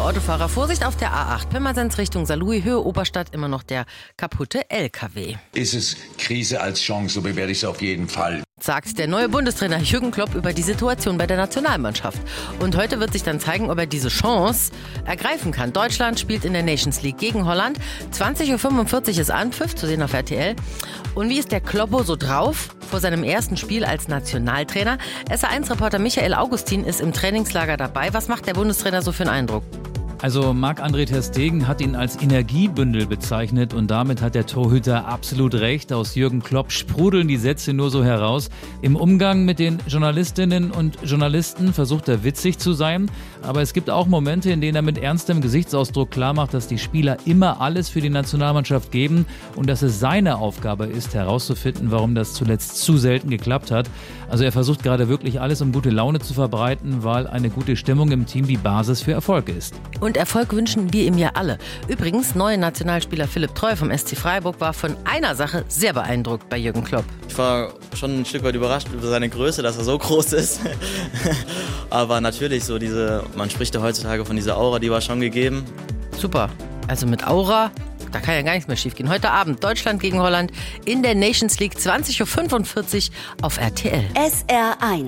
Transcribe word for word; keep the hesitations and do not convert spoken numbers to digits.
Autofahrer, Vorsicht auf der A acht. Pirmasens Richtung Saarlouis, Höhe Oberstadt, immer noch der kaputte L K W. Ist es Krise als Chance, so bewerte ich es auf jeden Fall. Sagt der neue Bundestrainer Jürgen Klopp über die Situation bei der Nationalmannschaft. Und heute wird sich dann zeigen, ob er diese Chance ergreifen kann. Deutschland spielt in der Nations League gegen Holland. zwanzig Uhr fünfundvierzig ist Anpfiff, zu sehen auf R T L. Und wie ist der Kloppo so drauf vor seinem ersten Spiel als Nationaltrainer? S A eins Reporter Michael Augustin ist im Trainingslager dabei. Was macht der Bundestrainer so für einen Eindruck? Also Marc-André ter Stegen hat ihn als Energiebündel bezeichnet und damit hat der Torhüter absolut recht. Aus Jürgen Klopp sprudeln die Sätze nur so heraus. Im Umgang mit den Journalistinnen und Journalisten versucht er witzig zu sein, aber es gibt auch Momente, in denen er mit ernstem Gesichtsausdruck klarmacht, dass die Spieler immer alles für die Nationalmannschaft geben und dass es seine Aufgabe ist, herauszufinden, warum das zuletzt zu selten geklappt hat. Also er versucht gerade wirklich alles, um gute Laune zu verbreiten, weil eine gute Stimmung im Team die Basis für Erfolg ist. Und Erfolg wünschen wir ihm ja alle. Übrigens, neuer Nationalspieler Philipp Treu vom S C Freiburg war von einer Sache sehr beeindruckt bei Jürgen Klopp. Ich war schon ein Stück weit überrascht über seine Größe, dass er so groß ist. Aber natürlich, so diese, man spricht ja heutzutage von dieser Aura, die war schon gegeben. Super. Also mit Aura, da kann ja gar nichts mehr schief gehen. Heute Abend Deutschland gegen Holland in der Nations League, zwanzig Uhr fünfundvierzig auf R T L. S R eins